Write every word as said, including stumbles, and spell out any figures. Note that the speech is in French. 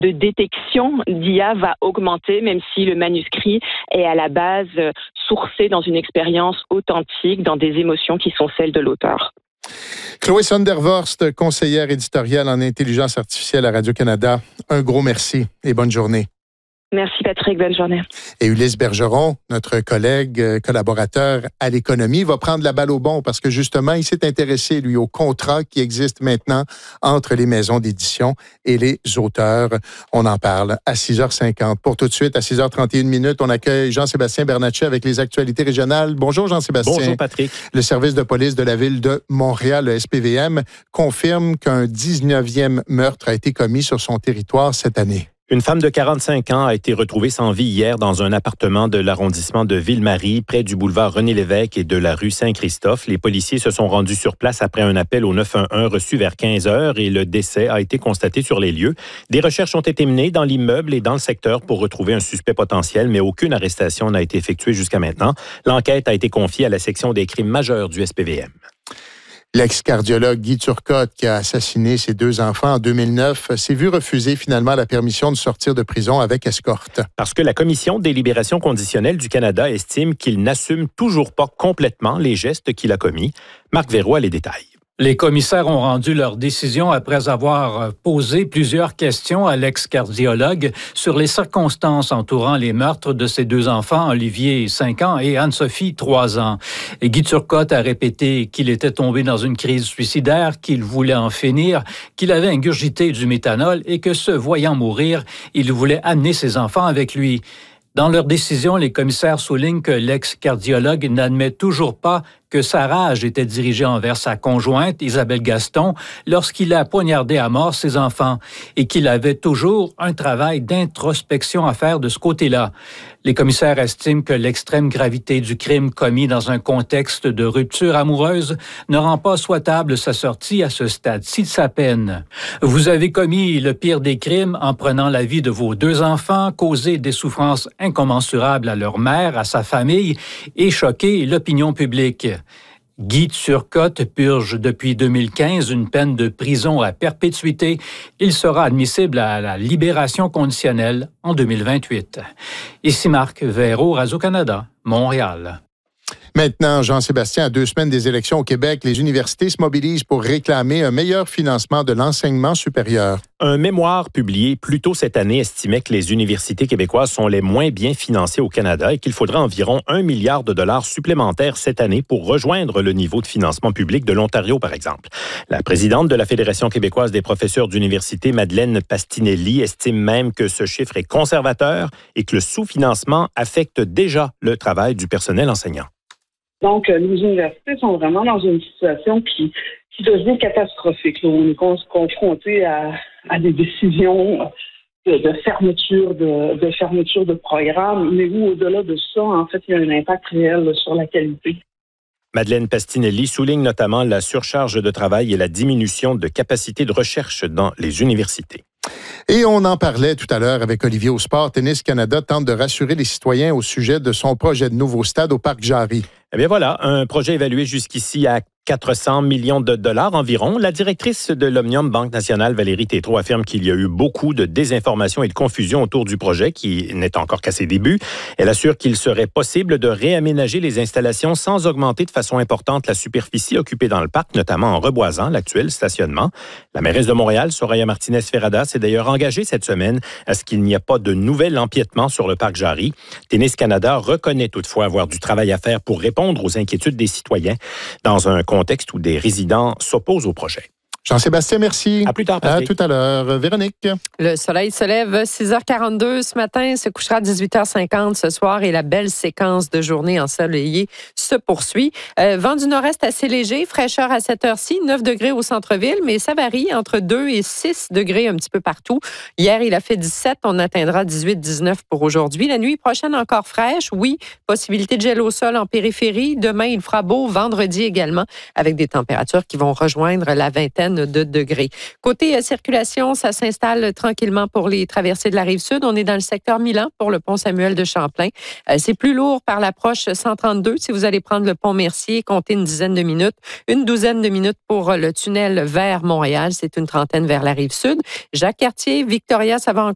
de détection d'I A va augmenter, même si le manuscrit est à la base sourcé dans une expérience authentique, dans des émotions qui sont celles de l'auteur. Chloé Sondervorst, conseillère éditoriale en intelligence artificielle à Radio-Canada, un gros merci et bonne journée. Merci Patrick, bonne journée. Et Ulysse Bergeron, notre collègue, collaborateur à l'économie, va prendre la balle au bon parce que justement, il s'est intéressé, lui, au contrat qui existe maintenant entre les maisons d'édition et les auteurs. On en parle à six heures cinquante. Pour tout de suite, à six heures trente et une minutes, on accueille Jean-Sébastien Bernatchez avec les actualités régionales. Bonjour Jean-Sébastien. Bonjour Patrick. Le service de police de la ville de Montréal, le S P V M, confirme qu'un dix-neuvième meurtre a été commis sur son territoire cette année. Une femme de quarante-cinq ans a été retrouvée sans vie hier dans un appartement de l'arrondissement de Ville-Marie, près du boulevard René-Lévesque et de la rue Saint-Christophe. Les policiers se sont rendus sur place après un appel au neuf un un reçu vers quinze heures et le décès a été constaté sur les lieux. Des recherches ont été menées dans l'immeuble et dans le secteur pour retrouver un suspect potentiel, mais aucune arrestation n'a été effectuée jusqu'à maintenant. L'enquête a été confiée à la section des crimes majeurs du S P V M. L'ex-cardiologue Guy Turcotte, qui a assassiné ses deux enfants en deux mille neuf, s'est vu refuser finalement la permission de sortir de prison avec escorte. Parce que la Commission des libérations conditionnelles du Canada estime qu'il n'assume toujours pas complètement les gestes qu'il a commis. Marc Véro a les détails. Les commissaires ont rendu leur décision après avoir posé plusieurs questions à l'ex-cardiologue sur les circonstances entourant les meurtres de ses deux enfants, Olivier, cinq ans, et Anne-Sophie, trois ans. Et Guy Turcotte a répété qu'il était tombé dans une crise suicidaire, qu'il voulait en finir, qu'il avait ingurgité du méthanol et que, se voyant mourir, il voulait amener ses enfants avec lui. Dans leur décision, les commissaires soulignent que l'ex-cardiologue n'admet toujours pas que sa rage était dirigée envers sa conjointe, Isabelle Gaston, lorsqu'il a poignardé à mort ses enfants et qu'il avait toujours un travail d'introspection à faire de ce côté-là. Les commissaires estiment que l'extrême gravité du crime commis dans un contexte de rupture amoureuse ne rend pas souhaitable sa sortie à ce stade-ci de sa peine. Vous avez commis le pire des crimes en prenant la vie de vos deux enfants, causé des souffrances incommensurables à leur mère, à sa famille et choqué l'opinion publique. Guy Turcotte purge depuis deux mille quinze une peine de prison à perpétuité. Il sera admissible à la libération conditionnelle en deux mille vingt-huit. Ici Marc Véro, Radio-Canada, Montréal. Maintenant, Jean-Sébastien, à deux semaines des élections au Québec, les universités se mobilisent pour réclamer un meilleur financement de l'enseignement supérieur. Un mémoire publié plus tôt cette année estimait que les universités québécoises sont les moins bien financées au Canada et qu'il faudrait environ un milliard de dollars supplémentaires cette année pour rejoindre le niveau de financement public de l'Ontario, par exemple. La présidente de la Fédération québécoise des professeurs d'université, Madeleine Pastinelli, estime même que ce chiffre est conservateur et que le sous-financement affecte déjà le travail du personnel enseignant. Donc, euh, nos universités sont vraiment dans une situation qui, qui devient catastrophique. Là. On est confronté à, à des décisions de, de fermeture de, de fermeture de programmes, mais où, au-delà de ça, en fait, il y a un impact réel là, sur la qualité. Madeleine Pastinelli souligne notamment la surcharge de travail et la diminution de capacité de recherche dans les universités. Et on en parlait tout à l'heure avec Olivier au Sport. Tennis Canada tente de rassurer les citoyens au sujet de son projet de nouveau stade au Parc Jarry. Eh bien voilà, un projet évalué jusqu'ici à quatre cents millions de dollars environ. La directrice de l'Omnium Banque Nationale, Valérie Tétrault, affirme qu'il y a eu beaucoup de désinformation et de confusion autour du projet qui n'est encore qu'à ses débuts. Elle assure qu'il serait possible de réaménager les installations sans augmenter de façon importante la superficie occupée dans le parc, notamment en reboisant l'actuel stationnement. La mairesse de Montréal, Soraya Martinez-Ferrada, s'est d'ailleurs engagée cette semaine à ce qu'il n'y ait pas de nouvel empiètement sur le Parc Jarry. Tennis Canada reconnaît toutefois avoir du travail à faire pour répondre aux inquiétudes des citoyens dans un contexte où des résidents s'opposent au projet. Jean-Sébastien, merci. À plus tard, Patrick. À tout à l'heure. Véronique. Le soleil se lève six heures quarante-deux ce matin, se couchera à dix-huit heures cinquante ce soir et la belle séquence de journée ensoleillée se poursuit. Euh, vent du nord-est assez léger, fraîcheur à cette heure-ci, neuf degrés au centre-ville, mais ça varie entre deux et six degrés un petit peu partout. Hier, il a fait dix-sept, on atteindra dix-huit dix-neuf pour aujourd'hui. La nuit prochaine, encore fraîche, oui, possibilité de gel au sol en périphérie. Demain, il fera beau, vendredi également, avec des températures qui vont rejoindre la vingtaine de degrés. Côté euh, circulation, ça s'installe tranquillement pour les traversées de la Rive-Sud. On est dans le secteur Milan pour le pont Samuel de Champlain. Euh, c'est plus lourd par l'approche cent trente-deux. Si vous allez prendre le pont Mercier, comptez une dizaine de minutes. Une douzaine de minutes pour le tunnel vers Montréal. C'est une trentaine vers la Rive-Sud. Jacques-Cartier, Victoria, ça va